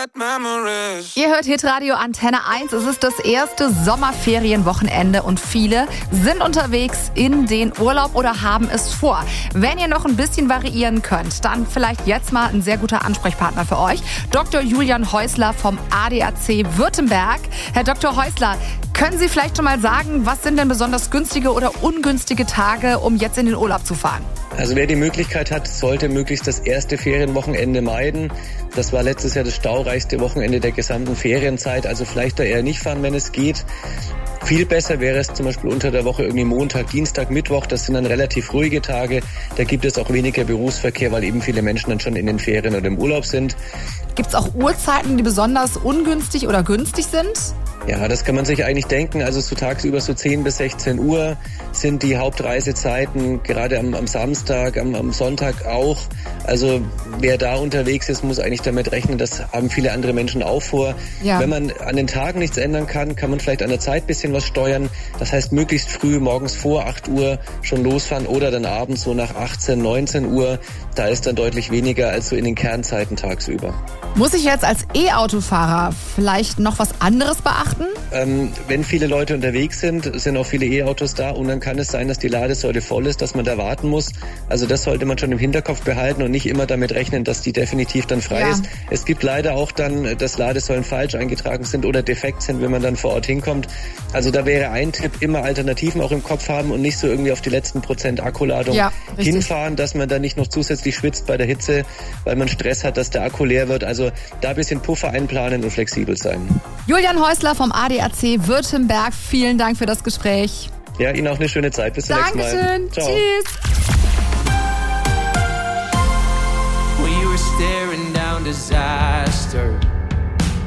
Ihr hört Hitradio Antenne 1. Es ist das erste Sommerferienwochenende und viele sind unterwegs in den Urlaub oder haben es vor. Wenn ihr noch ein bisschen variieren könnt, dann vielleicht jetzt mal ein sehr guter Ansprechpartner für euch. Dr. Julian Häusler vom ADAC Württemberg. Herr Dr. Häusler, können Sie vielleicht schon mal sagen, was sind denn besonders günstige oder ungünstige Tage, um jetzt in den Urlaub zu fahren? Also wer die Möglichkeit hat, sollte möglichst das erste Ferienwochenende meiden. Das war letztes Jahr das staureichste Wochenende der gesamten Ferienzeit. Also vielleicht da eher nicht fahren, wenn es geht. Viel besser wäre es zum Beispiel unter der Woche irgendwie Montag, Dienstag, Mittwoch. Das sind dann relativ ruhige Tage. Da gibt es auch weniger Berufsverkehr, weil eben viele Menschen dann schon in den Ferien oder im Urlaub sind. Gibt es auch Uhrzeiten, die besonders ungünstig oder günstig sind? Ja, das kann man sich eigentlich denken. Also so tagsüber so 10 bis 16 Uhr sind die Hauptreisezeiten, gerade am Samstag, am Sonntag auch. Also wer da unterwegs ist, muss eigentlich damit rechnen, das haben viele andere Menschen auch vor. Ja. Wenn man an den Tagen nichts ändern kann, kann man vielleicht an der Zeit ein bisschen was steuern. Das heißt, möglichst früh morgens vor 8 Uhr schon losfahren oder dann abends so nach 18, 19 Uhr. Da ist dann deutlich weniger als so in den Kernzeiten tagsüber. Muss ich jetzt als E-Autofahrer vielleicht noch was anderes beachten? Wenn viele Leute unterwegs sind auch viele E-Autos da und dann kann es sein, dass die Ladesäule voll ist, dass man da warten muss. Also das sollte man schon im Hinterkopf behalten und nicht immer damit rechnen, dass die definitiv dann frei ist. Es gibt leider auch dann, dass Ladesäulen falsch eingetragen sind oder defekt sind, wenn man dann vor Ort hinkommt. Also da wäre ein Tipp, immer Alternativen auch im Kopf haben und nicht so irgendwie auf die letzten Prozent Akkuladung hinfahren, dass man dann nicht noch zusätzlich schwitzt bei der Hitze, weil man Stress hat, dass der Akku leer wird. Also da ein bisschen Puffer einplanen und flexibel sein. Julian Häusler vom ADAC Württemberg, vielen Dank für das Gespräch. Ja, Ihnen auch eine schöne Zeit. Bis zum nächsten Mal. Dankeschön. Ciao. Tschüss. We were staring down disaster.